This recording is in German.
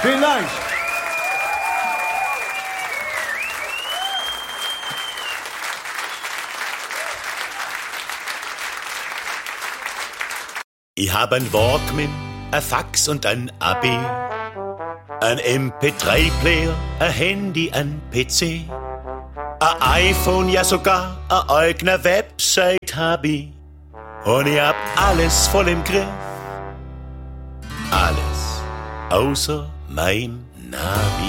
Vielen Dank. Ich hab ein Walkman, ein Fax und ein AB, ein MP3-Player, ein Handy, ein PC, ein iPhone, ja sogar eine eigene Website hab ich. Und ich hab alles voll im Griff, alles außer mein Navi.